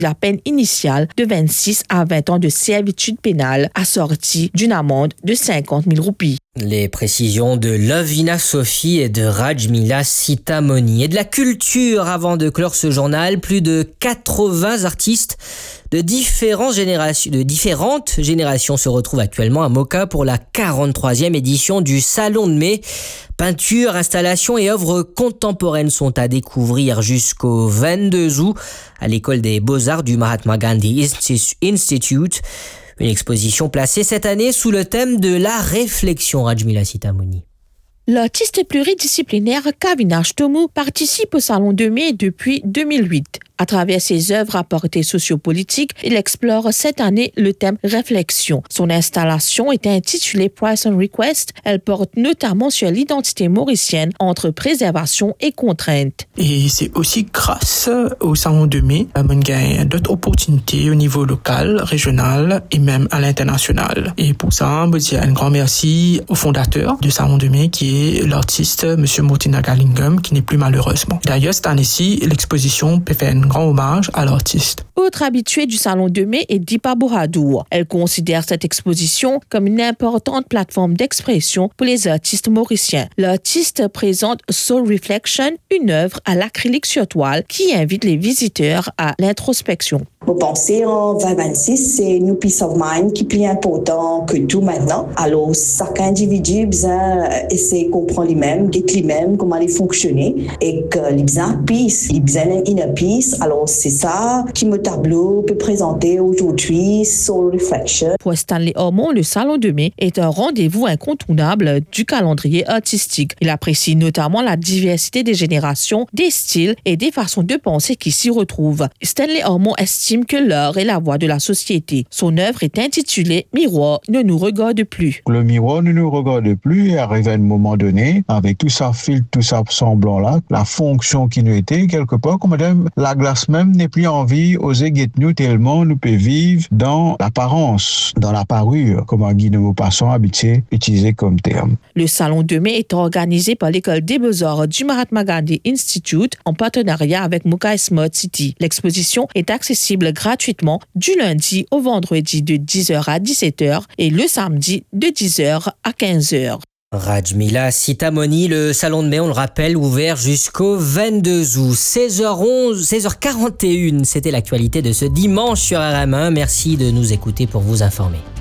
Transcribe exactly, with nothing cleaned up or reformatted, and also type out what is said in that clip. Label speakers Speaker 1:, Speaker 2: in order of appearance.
Speaker 1: La peine initiale de vingt-six à vingt ans de servitude pénale assortie d'une amende de cinquante mille roupies.
Speaker 2: Les précisions de Lovina Sophie et de Rajmila Sitamoni. Et de la culture avant de clore ce journal, plus de quatre-vingts artistes de différentes générations, de différentes générations se retrouvent actuellement à Moka pour la quarante-troisième édition du Salon de mai. Peintures, installations et œuvres contemporaines sont à découvrir jusqu'au vingt-deux août à l'école des beaux-arts du Mahatma Gandhi Institute. Une exposition placée cette année sous le thème de la réflexion, Rajmila Sitamoni.
Speaker 1: L'artiste pluridisciplinaire Kavinash Tomu participe au Salon de mai depuis deux mille huit. À travers ses œuvres à portée sociopolitique, il explore cette année le thème réflexion. Son installation est intitulée Price and Request. Elle porte notamment sur l'identité mauricienne entre préservation et contrainte.
Speaker 3: Et c'est aussi grâce au Salon de mai qu'on gagne d'autres opportunités au niveau local, régional et même à l'international. Et pour ça, je dis un grand merci au fondateur du Salon de mai qui est l'artiste M. Motinagalingam qui n'est plus malheureusement. D'ailleurs, cette année-ci, l'exposition peut faire un grand hommage à l'artiste.
Speaker 1: Autre habituée du Salon de mai est Dipa Bouradour. Elle considère cette exposition comme une importante plateforme d'expression pour les artistes mauriciens. L'artiste présente Soul Reflection, une œuvre à l'acrylique sur toile qui invite les visiteurs à l'introspection.
Speaker 4: Vous pensez en vingt vingt-six, c'est nous peace of mind qui est plus important que tout maintenant. Alors, chaque individu besoin essayer de comprendre lui-même, d'être lui-même, comment il fonctionner et que il besoin peace, il besoin d'une inner peace. Alors, c'est ça qui me tableau peut présenter aujourd'hui Soul Reflection.
Speaker 1: Pour Stanley Ormond, le Salon de mai est un rendez-vous incontournable du calendrier artistique. Il apprécie notamment la diversité des générations, des styles et des façons de penser qui s'y retrouvent. Stanley Ormond estime que l'art est la voix de la société. Son œuvre est intitulée « Miroir ne nous regarde plus ».
Speaker 5: Le miroir ne nous regarde plus et arrive à un moment donné, avec tout ça filtre, tout ça semblant-là, la fonction qui nous était, quelque part, comme madame, la glace même n'est plus envie, oser guetter nous tellement nous peut vivre dans l'apparence, dans la parure, comme un guide nos passants habitués utilisé comme terme.
Speaker 1: Le Salon de mai est organisé par l'école des beaux-arts du Mahatma Gandhi Institute en partenariat avec Moka Smart City. L'exposition est accessible gratuitement du lundi au vendredi de dix heures à dix-sept heures et le samedi de dix heures à quinze heures.
Speaker 2: Rajmila Sitamoni, le Salon de mai, on le rappelle, ouvert jusqu'au vingt-deux août. seize heures onze, seize heures quarante et une, c'était l'actualité de ce dimanche sur R M un. Merci de nous écouter pour vous informer.